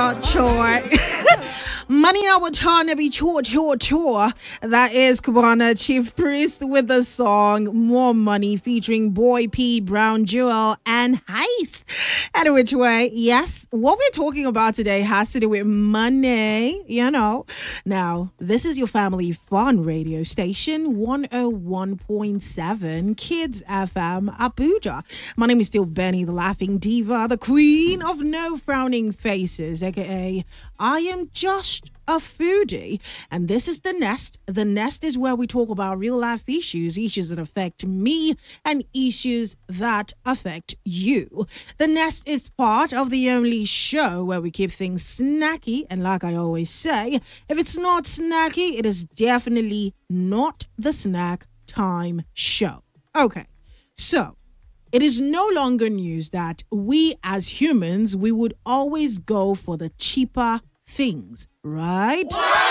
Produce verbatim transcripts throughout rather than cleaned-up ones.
not chore. Money now will turn to be chore, chore, chore. That is Kubana Chief Priest with the song More Money featuring Boy P, Brown Jewel, and Heist. And which way, yes, what we're talking about today has to do with money, you know. Now, this is your family fun radio station, one oh one point seven Kids F M, Abuja. My name is still Benny, the laughing diva, the queen of no frowning faces, aka I am just a foodie. And this is The Nest. The Nest is where we talk about real life issues, issues that affect me and issues that affect you. The Nest is part of the only show where we keep things snacky. And like I always say, if it's not snacky, it is definitely not the snack time show. Okay, so it is no longer news that we as humans, we would always go for the cheaper things, right?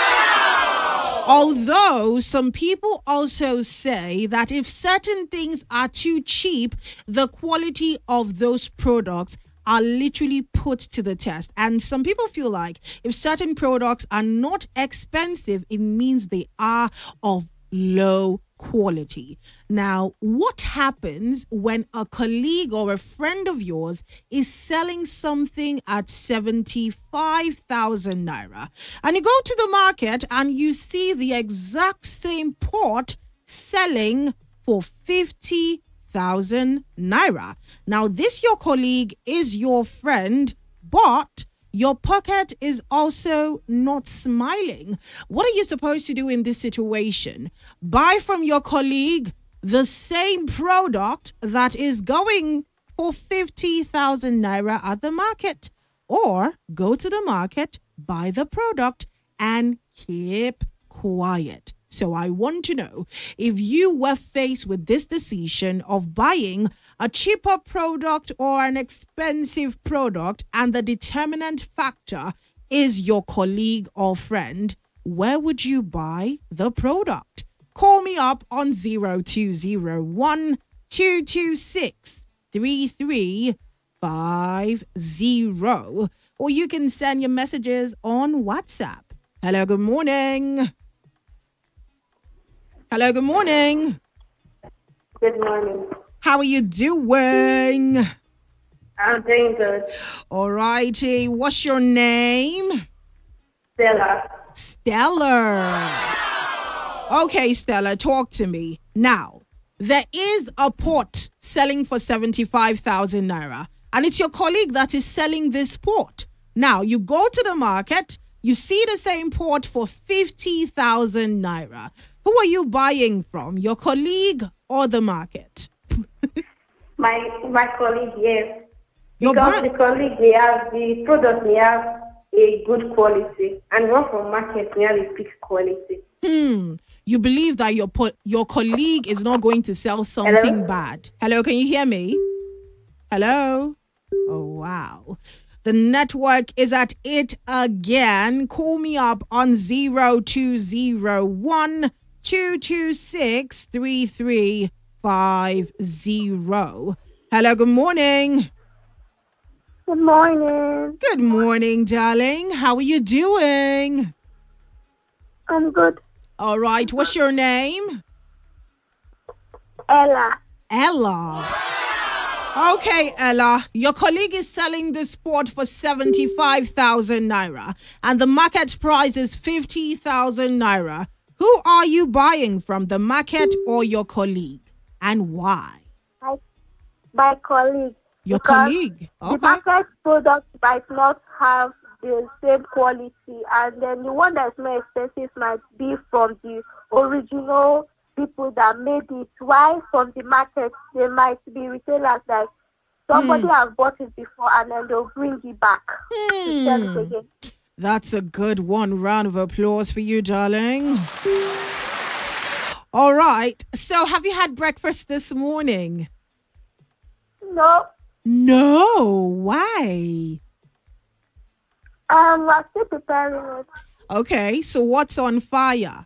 Wow! Although some people also say that if certain things are too cheap, the quality of those products are literally put to the test. And some people feel like if certain products are not expensive, it means they are of low quality. Now, what happens when a colleague or a friend of yours is selling something at seventy-five thousand naira and you go to the market and you see the exact same pot selling for fifty thousand naira? Now, this your colleague is your friend, but your pocket is also not smiling. What are you supposed to do in this situation? Buy from your colleague the same product that is going for fifty thousand naira at the market, or go to the market, buy the product, and keep quiet. So I want to know, if you were faced with this decision of buying a cheaper product or an expensive product, and the determinant factor is your colleague or friend, where would you buy the product? Call me up on zero two zero one, two two six, three three five zero, or you can send your messages on WhatsApp. Hello, good morning. Hello, good morning. Good morning. How are you doing? I'm doing good. All righty. What's your name? Stella. Stella. Okay, Stella, talk to me. Now, there is a pot selling for seventy-five thousand naira, and it's your colleague that is selling this pot. Now, you go to the market, you see the same pot for fifty thousand naira. Who are you buying from, your colleague or the market? my my colleague, yes. You're because buy- the colleague, they have the product, they have a good quality, and one from market, they have a fixed quality. Hmm. You believe that your po- your colleague is not going to sell something Hello? bad. Hello, can you hear me? Hello? Oh, wow. The network is at it again. Call me up on zero two zero one, two two six, three three five zero. Hello, good morning. Good morning. Good morning, darling. How are you doing? I'm good. All right. What's your name? Ella. Ella. Okay, Ella. Your colleague is selling this pot for seventy-five thousand naira and the market price is fifty thousand naira. Who are you buying from, the market or your colleague? And why? My, my colleague. Your Because colleague. The Okay. market product might not have the same quality, and then the one that's more expensive might be from the original people that made it. While from the market, they might be retailers that somebody Hmm. has bought it before, and then they'll bring it back to sell it Hmm. again. That's a good one. Round of applause for you, darling. All right. So have you had breakfast this morning? No, No. Why? um, we're still preparing it. Okay. So what's on fire?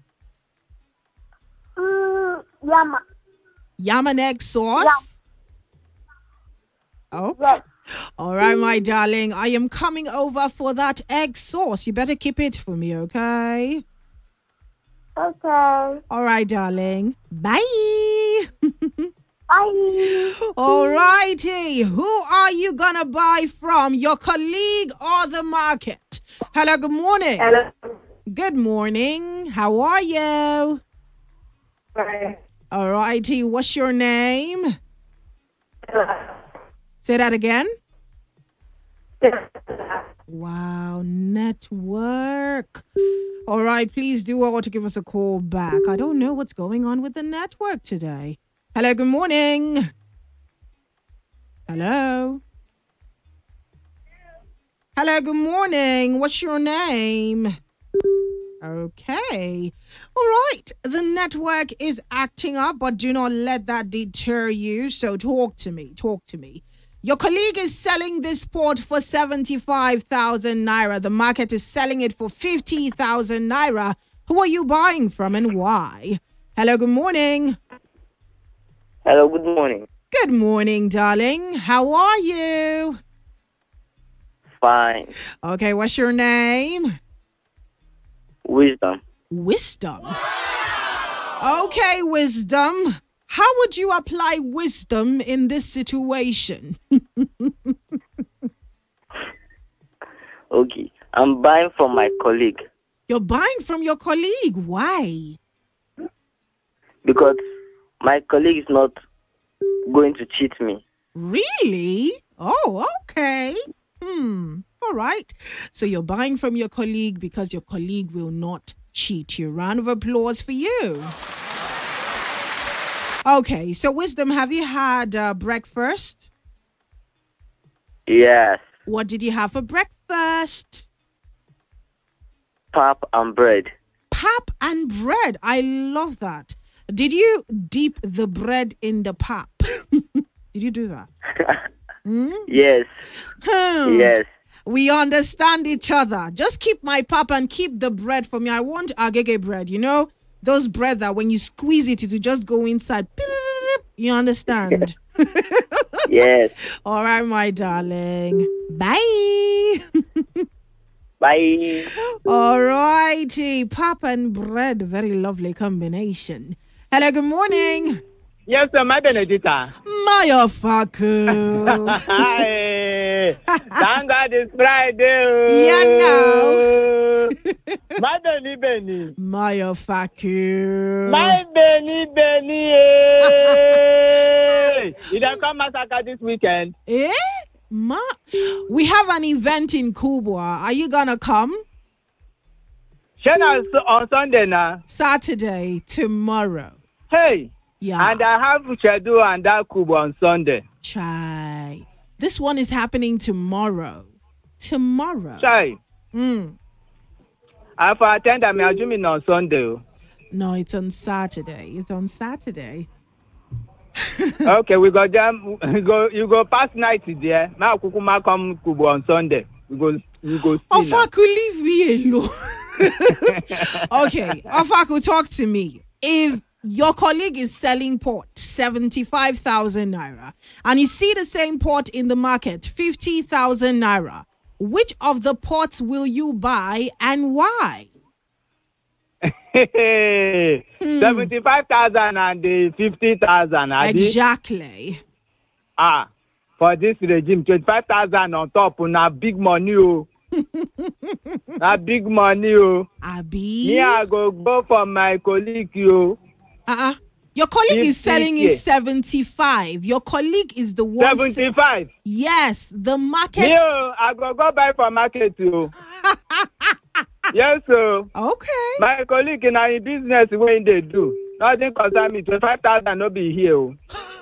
Mm, yama. Yam and egg sauce? Oh, Yes. All right, my darling. I am coming over for that egg sauce. You better keep it for me, okay? Okay. All right, darling. Bye. Bye. All righty. Who are you going to buy from? Your colleague or the market? Hello, good morning. Hello. Good morning. How are you? Bye. All righty. What's your name? Hello. Say that again. Wow, network. All right, please do all to give us a call back. I don't know what's going on with the network today. Hello, good morning. Hello. Hello, good morning. What's your name? Okay. All right. The network is acting up, but do not let that deter you. So talk to me. Talk to me. Your colleague is selling this port for seventy-five thousand naira. The market is selling it for fifty thousand naira. Who are you buying from and why? Hello, good morning. Hello, good morning. Good morning, darling. How are you? Fine. Okay, what's your name? Wisdom. Wisdom. Okay, wisdom. How would you apply wisdom in this situation? Okay. I'm buying from my colleague You're buying from your colleague. Why? because my colleague is not going to cheat me. Really? Oh, okay. Hmm. All right. So you're buying from your colleague because your colleague will not cheat you. Round of applause for you. Okay. So, Wisdom, have you had uh, breakfast? Yes. What did you have for breakfast? Pap and bread. Pap and bread. I love that. Did you dip the bread in the pap? Did you do that? Hmm? Yes. Hmm. Yes. We understand each other. Just keep my pap and keep the bread for me. I want agege bread, you know? Those bread that when you squeeze it, it will just go inside. You understand? Yes. All right, my darling. Bye. Bye. All righty. Pap and bread. Very lovely combination. Hello, good morning. Yes, sir, my Benedita. Maya Faku. Hi. Thank God it's Friday. Yeah, now. My Benny Benny. Maya Faku. My Benny Benny. eh. Did I come massacre this weekend? Eh? Ma, we have an event in Kubwa. Are you gonna come? Shana on Sunday now. Saturday, tomorrow. Hey. Yeah. And I have schedule and that Kubo on Sunday. Chai. This one is happening tomorrow. Tomorrow. Chai. Mm. I have attend a measurement on Sunday. No, it's on Saturday. It's on Saturday. Okay, we go jam. We go. You go past night there. Now Kukuma come Kubo on Sunday. We go. We go. Ofaku, leave me alone. Okay, Ofaku, talk to me. If your colleague is selling port seventy-five thousand naira and you see the same port in the market fifty thousand naira, which of the ports will you buy and why? hmm. Seventy-five thousand and the fifty thousand. Exactly. Ah, for this regime, twenty-five thousand on top. Na big money, oh. Na big money, oh. Abi. Me, I go go for my colleague, yo. Uh-uh. Your colleague is selling fifty K. is seventy-five. Your colleague is the one. Seventy-five. Yes, the market. Me, oh, I go go buy for market, yo. Yes, so. Okay. My colleague in our business when they do. Nothing concern me. Twenty-five thousand no be here, oh.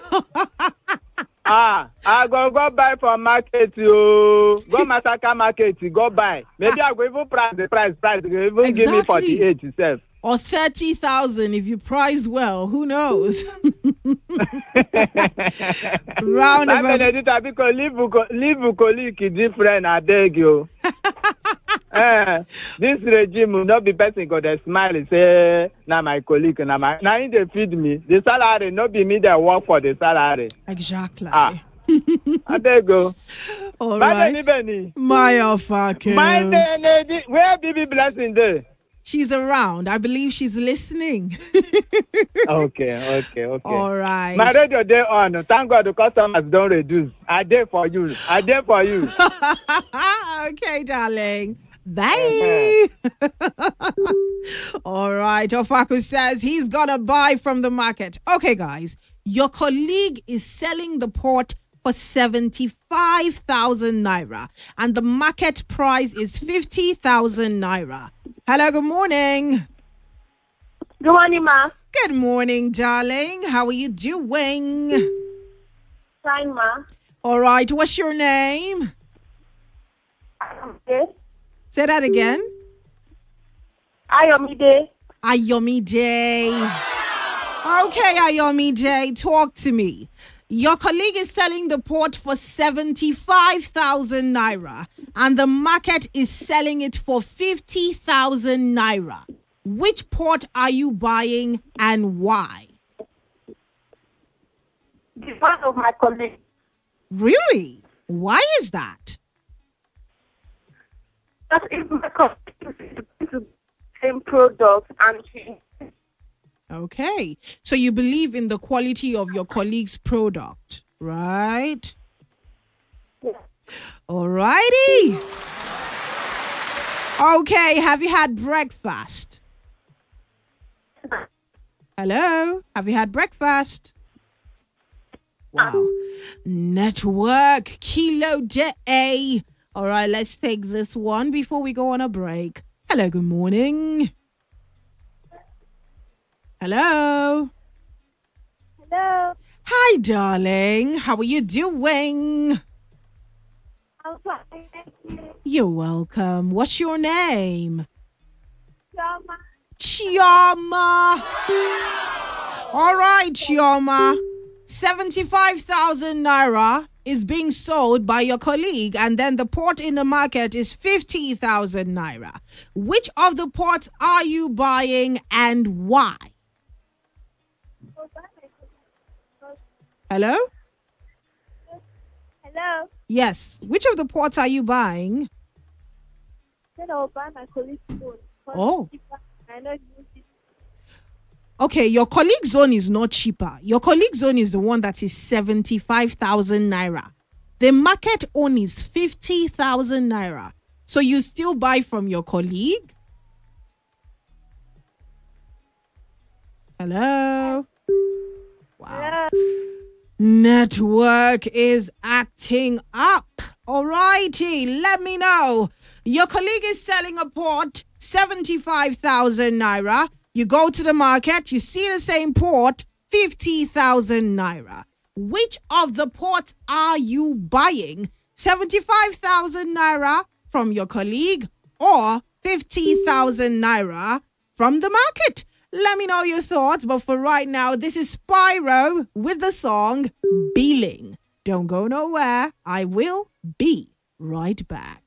Ah, I go go buy for market, yo. Go massacre market, go buy. Maybe I go even price the price, price. They go even Exactly. give me forty-eight itself. Or thirty thousand if you price well. Who knows? Round My of a- Benedita, because leave leave colleague is different, I beg you. eh, this regime will not be person go dey smile and say, na my colleague, na my, na him dey feed me. The salary, not be me that work for the salary. Exactly. Ah. I beg you. All Benny, right. Benny. Maya Faku. My lady, where Bibi Blessing there? She's around. I believe she's listening. Okay, okay, okay. All right. My radio day on. Thank God the customers don't reduce. I dare for you. I dare for you. Okay, darling. Bye. All right. Ofaku says he's gonna buy from the market. Okay, guys. Your colleague is selling the port for seventy-five thousand naira, and the market price is fifty thousand naira. Hello, good morning. Good morning, ma. Good morning, darling. How are you doing? Fine, ma. All right. What's your name? Okay. Say that again. Ayomide. Ayomide. Okay, Ayomide, talk to me. Your colleague is selling the port for seventy-five thousand naira, and the market is selling it for fifty thousand naira. Which port are you buying and why? The one of my colleagues. Really? Why is that? That is my colleague is the same product and she. Okay. So you believe in the quality of your colleague's product, right? Yeah. All righty. Okay. Have you had breakfast? Hello? Have you had breakfast? Wow. Network Kilo Day. All right. Let's take this one before we go on a break. Hello. Good morning. Hello. Hello. Hi, darling. How are you doing? I'm fine. Thank you. You're welcome. What's your name? Mama. Chioma. All right, Chioma. seventy-five thousand naira is being sold by your colleague, and then the port in the market is fifty thousand naira. Which of the ports are you buying and why? Hello? Hello. Yes. Which of the ports are you buying? Then I'll buy my colleague's phone. Oh. I know you use it. Okay, your colleague's own is not cheaper. Your colleague's own is the one that is seventy-five thousand naira. The market own is fifty thousand naira. So you still buy from your colleague? Hello? Wow. Network is acting up. Alrighty, let me know. Your colleague is selling a port, seventy-five thousand naira. You go to the market, you see the same port, fifty thousand naira. Which of the ports are you buying? seventy-five thousand naira from your colleague or fifty thousand naira from the market? Let me know your thoughts, but for right now, this is Spyro with the song Beeling. Don't go nowhere. I will be right back.